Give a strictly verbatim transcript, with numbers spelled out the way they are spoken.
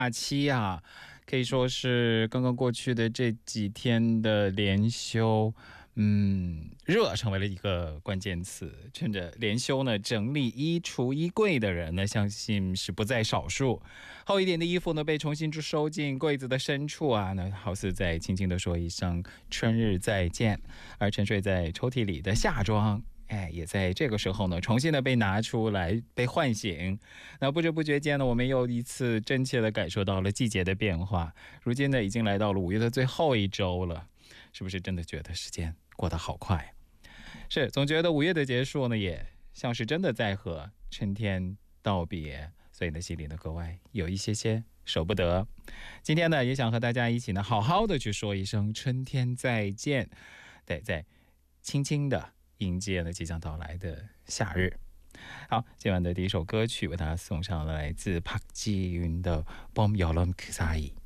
假期啊，可以说是刚刚过去的这几天的连休，嗯，热成为了一个关键词。趁着连休呢，整理衣橱衣柜的人呢，相信是不在少数。厚一点的衣服呢，被重新收进柜子的深处啊，那好似在轻轻地说一声春日再见。而沉睡在抽屉里的夏装，哎，也在这个时候呢，重新的被拿出来，被唤醒。那不知不觉间呢，我们又一次真切的感受到了季节的变化。如今呢，已经来到了五月的最后一周了，是不是真的觉得时间过得好快？是，总觉得五月的结束呢，也像是真的在和春天道别，所以呢，心里呢格外有一些些舍不得。今天呢，也想和大家一起呢，好好的去说一声春天再见，对，再轻轻的迎接了即将到来的夏日。好，今晚的第一首歌曲为大家送上了来自朴智允的《봄여름그사이》。